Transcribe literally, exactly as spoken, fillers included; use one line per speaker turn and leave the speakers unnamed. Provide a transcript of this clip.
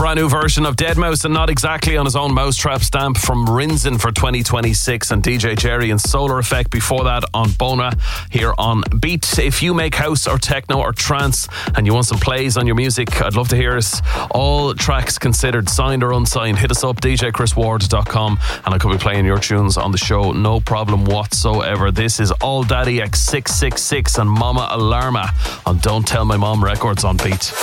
brand new version of deadmau five and Not Exactly on his own Mousetrap stamp from Rinzen for twenty twenty-six, and D J Jerry and Solar Effect before that on Bona here on Beat. If you make house or techno or trance and you want some plays on your music, I'd love to hear it. All tracks considered, signed or unsigned. Hit us up, d j chris ward dot com, and I could be playing your tunes on the show, no problem whatsoever. This is All Daddy X six six six and Mama Alarma on Don't Tell My Mom Records on Beat.